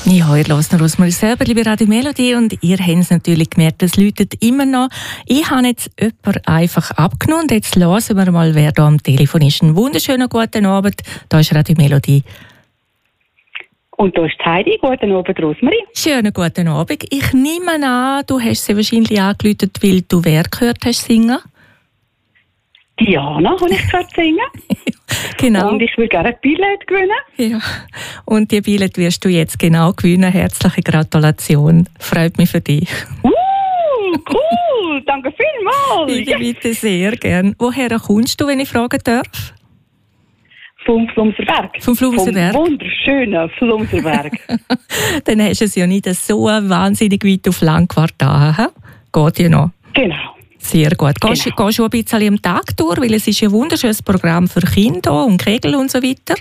Ja, ihr hört noch Rosmarie selber, liebe Radio Melodie, und ihr habt es natürlich gemerkt, es läutet immer noch. Ich habe jetzt jemanden einfach abgenommen und jetzt hören wir mal, wer da am Telefon ist. Einen wunderschönen guten Abend, da ist Radio Melodie. Und da ist Heidi. Guten Abend, Rosmarie. Schönen guten Abend. Ich nehme an, du hast sie wahrscheinlich angerufen, weil du wer gehört hast singen? Diana habe ich gehört singen. Genau. Und ich will gerne ein Billett gewinnen. Ja. Und die Billett wirst du jetzt genau gewinnen. Herzliche Gratulation. Freut mich für dich. Cool. Danke vielmals. Bitte sehr gern. Woher kommst du, wenn ich fragen darf? Vom Flumserberg. Vom Flumserberg? Vom wunderschönen Flumserberg. Dann hast du es ja nicht so wahnsinnig weit auf Langquartal. He? Geht ja noch. Genau. Sehr gut. Gehst du ein bisschen am Tag durch, weil es ist ein wunderschönes Programm für Kinder und Kegel und so weiter?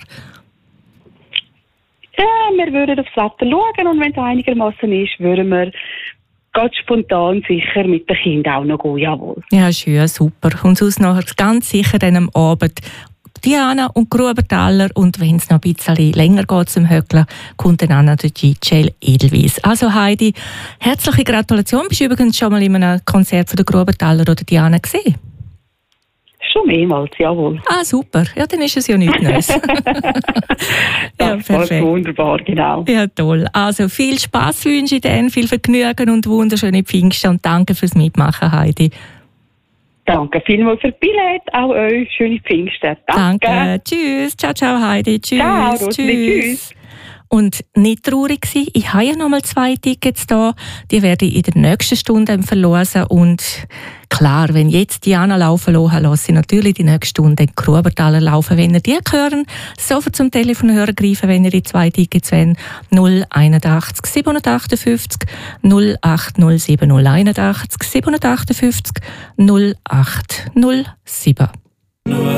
Ja, wir würden aufs Wetter schauen und wenn es einigermaßen ist, würden wir ganz spontan sicher mit den Kindern auch noch gehen, jawohl. Ja, schön, super. Und sonst nachher ganz sicher dann am Abend Diana und Grubertaler, und wenn es noch ein bisschen länger geht zum Höckeln, kommt dann auch noch der DJ Edelweiss. Also Heidi, herzliche Gratulation. Bist du übrigens schon mal in einem Konzert von der Grubertaler oder Diana gesehen? Schon mehrmals, jawohl. Ah, super. Ja, dann ist es ja nichts Neues. Ja, perfekt. Wunderbar, genau. Ja, toll. Also viel Spass wünsche ich dir, viel Vergnügen und wunderschöne Pfingsten, und danke fürs Mitmachen, Heidi. Danke vielmals für das Billett, auch euch. Schöne Pfingsten. Danke. Tschüss. Ciao, ciao, Heidi. Tschüss. Ciao, tschüss. Und nicht traurig sein, ich habe ja noch mal 2 Tickets da. Die werde ich in der nächsten Stunde verlosen. Und klar, wenn jetzt Diana laufen lassen, lasse ich natürlich die nächste Stunde den Grubertaler laufen. Wenn ihr die hören, sofort zum Telefonhörer greifen, wenn ihr die 2 Tickets wollt. 081 758 0807 081 758 0807.